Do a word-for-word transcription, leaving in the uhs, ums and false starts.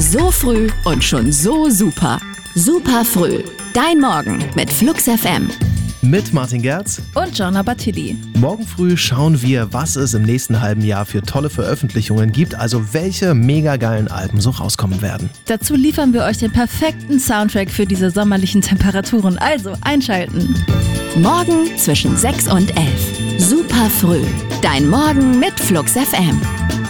So früh und schon so super. Super früh. Dein Morgen mit Flux F M. Mit Martin Gerz und Gianna Battilli. Morgen früh schauen wir, was es im nächsten halben Jahr für tolle Veröffentlichungen gibt, also welche mega geilen Alben so rauskommen werden. Dazu liefern wir euch den perfekten Soundtrack für diese sommerlichen Temperaturen, also einschalten. Morgen zwischen sechs und elf. Super früh. Dein Morgen mit Flux F M.